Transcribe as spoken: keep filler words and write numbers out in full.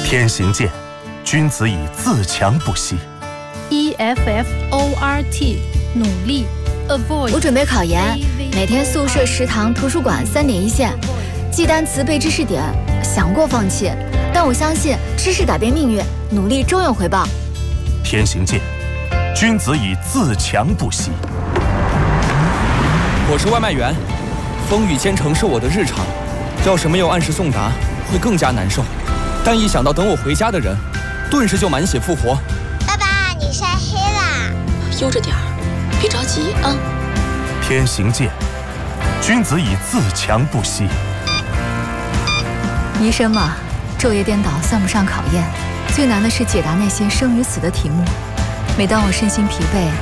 天行健，君子以自强不息。 E F F O R T 努力 avoid。 我准备考研，每天宿舍、食堂、图书馆三点一线，记单词、背知识点，想过放弃，但我相信知识改变命运，努力终有回报。 天行健，君子以自强不息。 我是外卖员，风雨兼程是我的日常，要是没有按时送达，会更加难受。但一想到等我回家的人，顿时就满血复活。 爸爸，你晒黑啦！ 悠着点儿，别着急啊。 天行健，君子以自强不息。 医生嘛，昼夜颠倒算不上考验，最难的是解答那些生与死的题目。每当我身心疲惫，